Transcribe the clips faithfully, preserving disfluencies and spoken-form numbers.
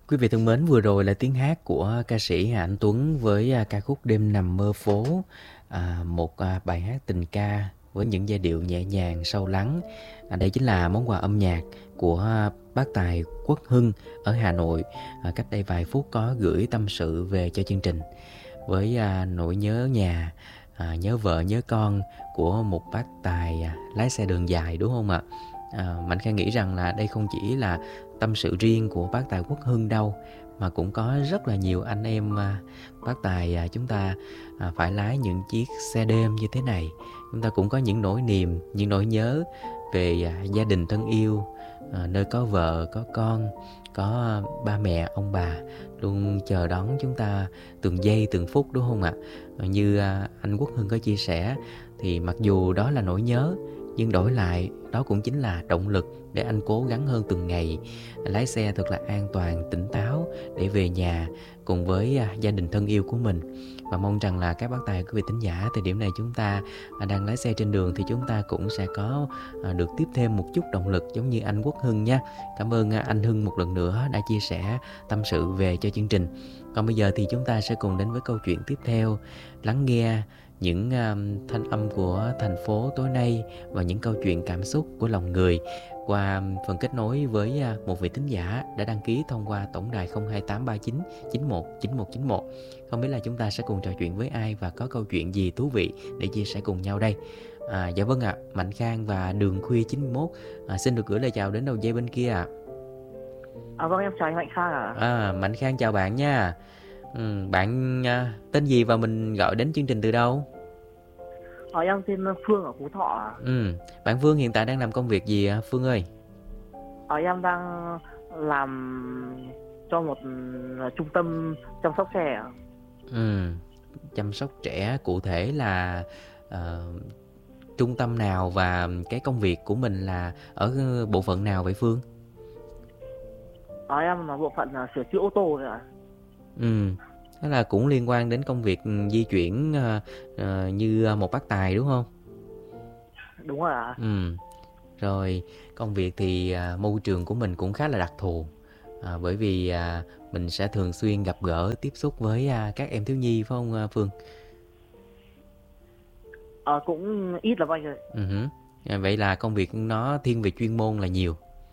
Quý vị thân mến, vừa rồi là tiếng hát của ca sĩ Hà Anh Tuấn với à, ca khúc Đêm Nằm Mơ Phố, à, một à, bài hát tình ca với những giai điệu nhẹ nhàng, sâu lắng. À, đây chính là món quà âm nhạc của à, bác tài Quốc Hưng ở Hà Nội. À, cách đây vài phút có gửi tâm sự về cho chương trình với à, nỗi nhớ nhà, à, nhớ vợ, nhớ con của một bác tài à, lái xe đường dài, đúng không ạ? À, Mạnh Khang nghĩ rằng là đây không chỉ là tâm sự riêng của bác tài Quốc Hưng đâu, mà cũng có rất là nhiều anh em à, bác tài à, chúng ta à, phải lái những chiếc xe đêm như thế này. Chúng ta cũng có những nỗi niềm, những nỗi nhớ về à, gia đình thân yêu, à, nơi có vợ, có con, có ba mẹ, ông bà luôn chờ đón chúng ta từng giây từng phút, đúng không ạ? Như à, anh Quốc Hưng có chia sẻ thì mặc dù đó là nỗi nhớ, nhưng đổi lại đó cũng chính là động lực để anh cố gắng hơn từng ngày, lái xe thật là an toàn, tỉnh táo để về nhà cùng với à, gia đình thân yêu của mình. Và mong rằng là các bác tài, quý vị thính giả, thời điểm này chúng ta à, đang lái xe trên đường thì chúng ta cũng sẽ có à, được tiếp thêm một chút động lực giống như anh Quốc Hưng nha. Cảm ơn à, anh Hưng một lần nữa đã chia sẻ tâm sự về cho chương trình. Còn bây giờ thì chúng ta sẽ cùng đến với câu chuyện tiếp theo, lắng nghe những uh, thanh âm của thành phố tối nay và những câu chuyện cảm xúc của lòng người qua phần kết nối với uh, một vị thính giả đã đăng ký thông qua tổng đài không hai tám ba chín chín một chín một chín một. Không biết là chúng ta sẽ cùng trò chuyện với ai và có câu chuyện gì thú vị để chia sẻ cùng nhau đây. À, dạ vâng ạ, à, Mạnh Khang và Đường Khuya chín mươi mốt à, xin được gửi lời chào đến đầu dây bên kia ạ. À. À, vâng, em chào anh Mạnh Khang ạ. À. À, Mạnh Khang chào bạn nha. Ừ, bạn à, tên gì và mình gọi đến chương trình từ đâu? À, em tên Phương ở Phú Thọ. Ừ, bạn Phương hiện tại đang làm công việc gì à, Phương ơi? À, em đang làm cho một trung tâm chăm sóc trẻ. Ừ, chăm sóc trẻ, cụ thể là uh, trung tâm nào và cái công việc của mình là ở bộ phận nào vậy Phương? À, em là bộ phận uh, sửa chữa ô tô rồi ạ. Ừ, thế là cũng liên quan đến công việc di chuyển uh, uh, như một bác tài đúng không? Đúng rồi ạ. Ừ, rồi công việc thì uh, môi trường của mình cũng khá là đặc thù, à, bởi vì à, mình sẽ thường xuyên gặp gỡ tiếp xúc với à, các em thiếu nhi phải không à, Phương? À, cũng ít lắm anh ơi. Uh-huh. À, vậy là công việc nó thiên về chuyên môn là nhiều,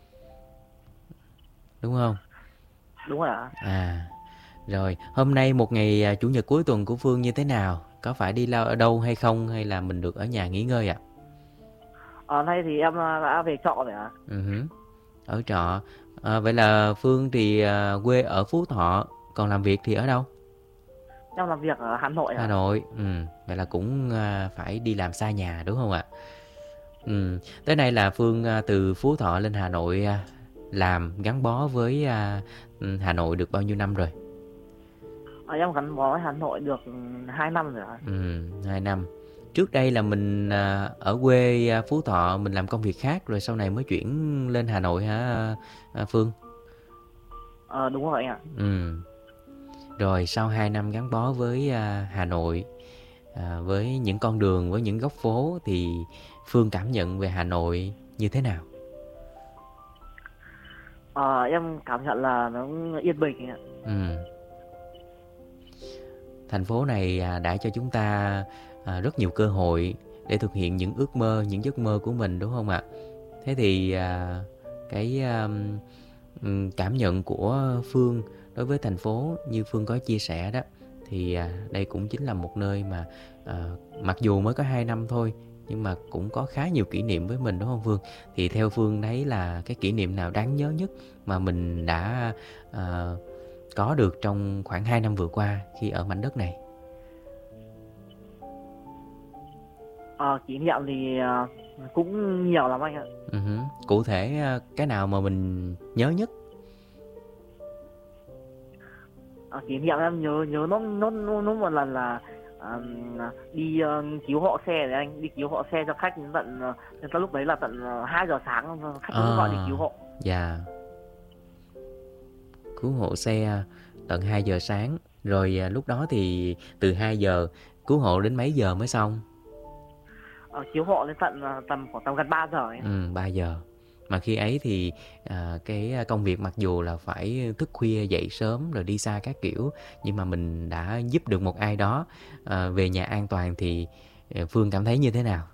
đúng không? Đúng rồi ạ. À, rồi hôm nay một ngày à, chủ nhật cuối tuần của Phương như thế nào? Có phải đi lao ở đâu hay không, hay là mình được ở nhà nghỉ ngơi ạ? À? À, nay thì em đã về trọ rồi ạ. Uh-huh. Ở trọ. À, vậy là Phương thì à, quê ở Phú Thọ, còn làm việc thì ở đâu? Em làm việc ở Hà Nội ạ. Hà Nội. Ừ, vậy là cũng à, phải đi làm xa nhà đúng không ạ? Ừ, tới nay là Phương à, từ Phú Thọ lên Hà Nội à, làm gắn bó với à, Hà Nội được bao nhiêu năm rồi? À, em gắn bó với Hà Nội được hai năm rồi ạ. Ừ, hai năm. Trước đây là mình à, ở quê à, Phú Thọ mình làm công việc khác rồi sau này mới chuyển lên Hà Nội hả à, Phương? À, đúng rồi anh ạ. Ừ. Rồi sau hai năm gắn bó với à, Hà Nội, à, với những con đường, với những góc phố thì Phương cảm nhận về Hà Nội như thế nào? À, em cảm nhận là nó yên bình anh ạ. Ừ. Thành phố này à, đã cho chúng ta à, rất nhiều cơ hội để thực hiện những ước mơ, những giấc mơ của mình đúng không ạ? Thế thì à, cái à, cảm nhận của Phương đối với thành phố như Phương có chia sẻ đó, thì à, đây cũng chính là một nơi mà à, mặc dù mới có hai năm thôi nhưng mà cũng có khá nhiều kỷ niệm với mình đúng không Phương? Thì theo Phương thấy là cái kỷ niệm nào đáng nhớ nhất mà mình đã à, có được trong khoảng hai năm vừa qua khi ở mảnh đất này? À, kỷ niệm thì uh, cũng nhiều lắm anh ạ. Uh-huh. Cụ thể uh, cái nào mà mình nhớ nhất? À, kỷ niệm em nhớ nhớ nó nó nó, nó một lần là uh, đi uh, cứu hộ xe đấy anh, đi cứu hộ xe cho khách đến tận uh, lúc đấy là tận uh, hai giờ sáng khách à, mới gọi đi cứu hộ. Dạ. Yeah. Cứu hộ xe tận hai giờ sáng. Rồi uh, lúc đó thì từ hai giờ cứu hộ đến mấy giờ mới xong? À, cứu hộ đến tận uh, tầm khoảng tầm gần ba giờ ấy. Ừ, ba giờ. Mà khi ấy thì à, cái công việc mặc dù là phải thức khuya dậy sớm rồi đi xa các kiểu, nhưng mà mình đã giúp được một ai đó à, về nhà an toàn thì à, Phương cảm thấy như thế nào?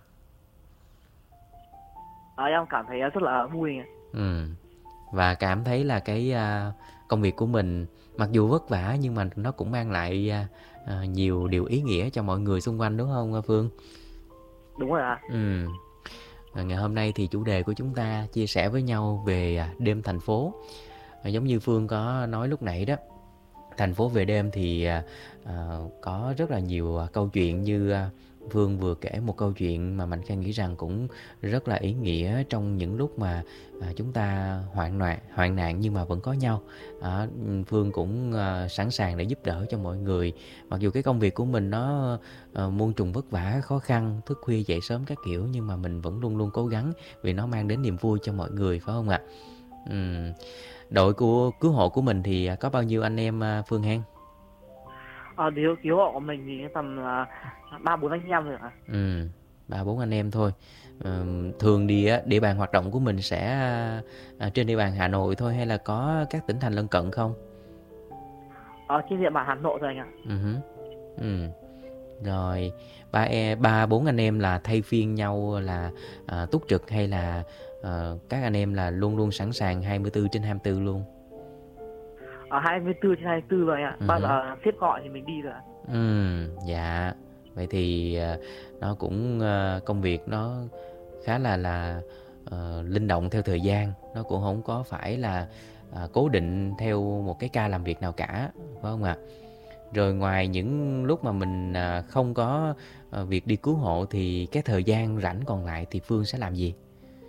À, em cảm thấy rất là vui. Ừ. Và cảm thấy là cái à, công việc của mình mặc dù vất vả nhưng mà nó cũng mang lại à, à, nhiều điều ý nghĩa cho mọi người xung quanh đúng không Phương? Đúng rồi ạ. Ừ. Và ngày hôm nay thì chủ đề của chúng ta chia sẻ với nhau về à, đêm thành phố. À, giống như Phương có nói lúc nãy đó, thành phố về đêm thì à, à, có rất là nhiều à, câu chuyện như à, Phương vừa kể một câu chuyện mà Mạnh Khang nghĩ rằng cũng rất là ý nghĩa trong những lúc mà à, chúng ta hoạn nạn, hoạn nạn nhưng mà vẫn có nhau. À, Phương cũng à, sẵn sàng để giúp đỡ cho mọi người. Mặc dù cái công việc của mình nó à, muôn trùng vất vả, khó khăn, thức khuya dậy sớm các kiểu, nhưng mà mình vẫn luôn luôn cố gắng vì nó mang đến niềm vui cho mọi người, phải không ạ? Ừm. Đội của cứu hộ của mình thì có bao nhiêu anh em à, Phương Hang? À, điều cứu hộ của mình thì tầm ba bốn anh em rồi ạ. Ừ, ba bốn anh em thôi. Ờ, thường thì á, địa bàn hoạt động của mình sẽ à, trên địa bàn Hà Nội thôi hay là có các tỉnh thành lân cận không? Ở trên địa bàn Hà Nội thôi anh ạ. Ừ, hứ. Ừ. Rồi ba e ba bốn anh em là thay phiên nhau là à, túc trực hay là à, các anh em là luôn luôn sẵn sàng hai mươi tư trên hai mươi tư luôn? Ở hai mươi tư trên hai mươi tư rồi anh ạ. Ừ, Bao hứ. giờ sếp gọi thì mình đi rồi ạ. Ừ, dạ. Vậy thì à, nó cũng à, công việc nó khá là là ờ, linh động theo thời gian, nó cũng không có phải là à, cố định theo một cái ca làm việc nào cả, phải không ạ? Rồi ngoài những lúc mà mình à, không có à, việc đi cứu hộ thì cái thời gian rảnh còn lại thì Phương sẽ làm gì?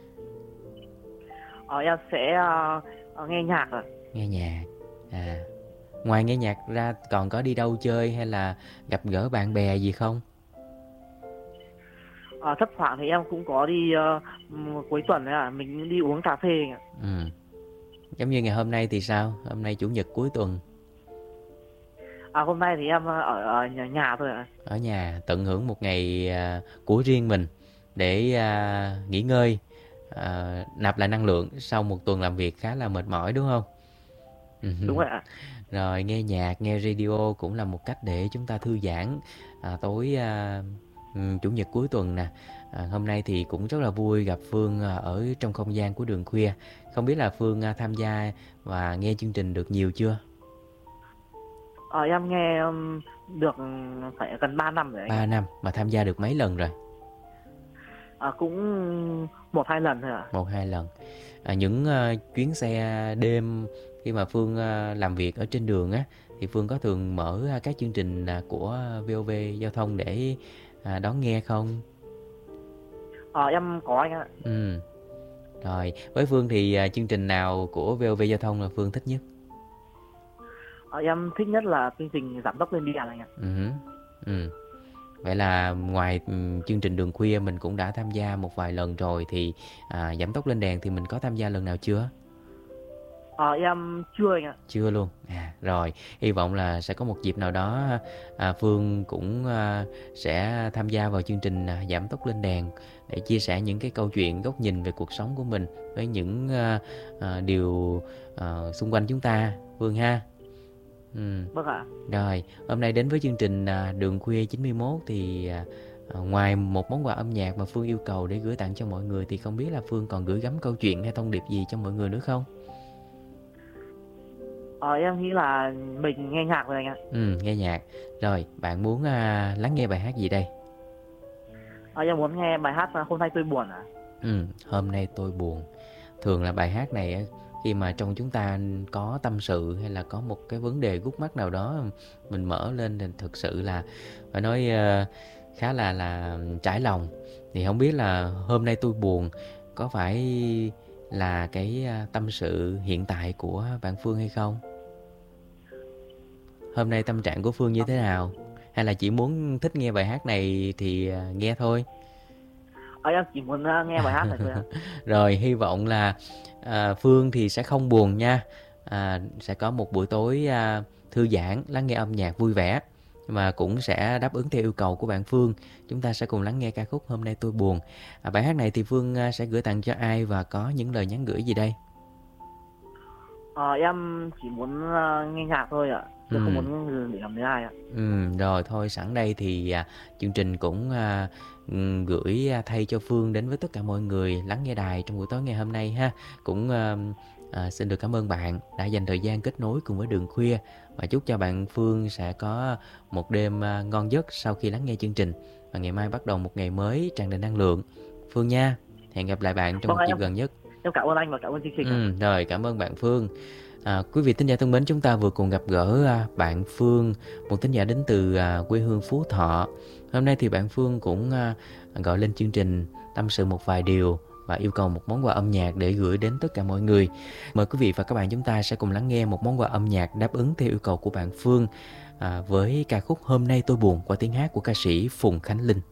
Ờ, em sẽ uh, nghe nhạc rồi. Nghe nhạc. À, ngoài nghe nhạc ra còn có đi đâu chơi hay là gặp gỡ bạn bè gì không? Ờ, thấp thoảng thì em cũng có đi uh, cuối tuần đấy ạ, mình đi uống cà phê anh ạ. Ừ. Giống như ngày hôm nay thì sao? Hôm nay chủ nhật cuối tuần. À, hôm nay thì em ở, ở nhà, nhà thôi ạ. Ở nhà tận hưởng một ngày à, của riêng mình để à, nghỉ ngơi, à, nạp lại năng lượng sau một tuần làm việc khá là mệt mỏi đúng không? Đúng rồi ạ. Rồi nghe nhạc, nghe radio cũng là một cách để chúng ta thư giãn à, tối à, chủ nhật cuối tuần nè. À, hôm nay thì cũng rất là vui gặp Phương à, ở trong không gian của đường khuya. Không biết là Phương à, tham gia và nghe chương trình được nhiều chưa? Ờ, em nghe um, được phải gần ba năm rồi anh ba ạ. năm mà tham gia được mấy lần rồi? À, cũng một hai lần thôi ạ. Một hai lần. À, những uh, chuyến xe đêm khi mà Phương uh, làm việc ở trên đường á thì Phương có thường mở uh, các chương trình uh, của vê o vê Giao thông để uh, đón nghe không? Ờ, em có anh ạ. Ừ. Rồi, với Phương thì uh, chương trình nào của vê o vê Giao thông là Phương thích nhất? Ờ, em thích nhất là chương trình giảm tốc lên đèn anh ạ. Ừ. Ừ. Vậy là ngoài um, chương trình đường khuya mình cũng đã tham gia một vài lần rồi thì à, giảm tốc lên đèn thì mình có tham gia lần nào chưa? Ờ, em chưa anh ạ. Chưa luôn. À, rồi, hy vọng là sẽ có một dịp nào đó à, Phương cũng à, sẽ tham gia vào chương trình à, giảm tốc lên đèn để chia sẻ những cái câu chuyện góc nhìn về cuộc sống của mình với những à, à, điều à, xung quanh chúng ta, Phương ha. Ừ. Vâng ạ. Rồi, hôm nay đến với chương trình à, Đường Khuya chín mươi mốt thì à, à, ngoài một món quà âm nhạc mà Phương yêu cầu để gửi tặng cho mọi người thì không biết là Phương còn gửi gắm câu chuyện hay thông điệp gì cho mọi người nữa không? Ờ, em nghĩ là mình nghe nhạc rồi anh ạ. Ừ, nghe nhạc. Rồi, bạn muốn à, lắng nghe bài hát gì đây? Ờ, em muốn nghe bài hát Hôm nay tôi buồn ạ. Ừ, hôm nay tôi buồn. Thường là bài hát này khi mà trong chúng ta có tâm sự hay là có một cái vấn đề gút mắc nào đó mình mở lên thì thực sự là phải nói uh, khá là là trải lòng. Thì không biết là hôm nay tôi buồn có phải là cái tâm sự hiện tại của bạn Phương hay không? Hôm nay tâm trạng của Phương như thế nào? Hay là chỉ muốn thích nghe bài hát này thì nghe thôi? Ờ, em chỉ muốn nghe bài hát này thôi ạ. Rồi, hy vọng là à, Phương thì sẽ không buồn nha. À, sẽ có một buổi tối à, thư giãn, lắng nghe âm nhạc vui vẻ. và cũng sẽ đáp ứng theo yêu cầu của bạn Phương. Chúng ta sẽ cùng lắng nghe ca khúc Hôm Nay Tôi Buồn. À, bài hát này thì Phương à, sẽ gửi tặng cho ai và có những lời nhắn gửi gì đây? Ờ, em chỉ muốn uh, nghe nhạc thôi ạ, chứ Ừ. không muốn để làm với ai ạ. Ừ, rồi thôi sẵn đây thì à, chương trình cũng à, ừm, gửi à, thay cho Phương đến với tất cả mọi người lắng nghe đài trong buổi tối ngày hôm nay ha. Cũng à, à, xin được cảm ơn bạn đã dành thời gian kết nối cùng với Đường Khuya, và chúc cho bạn Phương sẽ có một đêm à, ngon giấc sau khi lắng nghe chương trình, và ngày mai bắt đầu một ngày mới tràn đầy năng lượng Phương nha. Hẹn gặp lại bạn trong Vâng, một dịp em gần nhất. em cảm ơn anh và cảm ơn chương trình ạ. Ừ, rồi cảm ơn bạn Phương. À, quý vị thính giả thân mến, chúng ta vừa cùng gặp gỡ à, bạn Phương, một thính giả đến từ à, quê hương Phú Thọ. Hôm nay thì bạn Phương cũng à, gọi lên chương trình tâm sự một vài điều và yêu cầu một món quà âm nhạc để gửi đến tất cả mọi người. Mời quý vị và các bạn chúng ta sẽ cùng lắng nghe một món quà âm nhạc đáp ứng theo yêu cầu của bạn Phương, à, với ca khúc Hôm Nay Tôi Buồn qua tiếng hát của ca sĩ Phùng Khánh Linh.